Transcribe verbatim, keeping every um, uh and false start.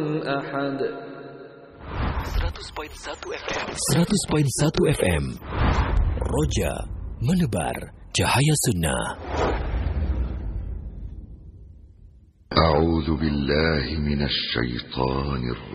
أحد. seratus perpuluhan satu F M seratus perpuluhan satu F M Roja menebar cahaya sunnah. A'udzu billahi minasy syaithanir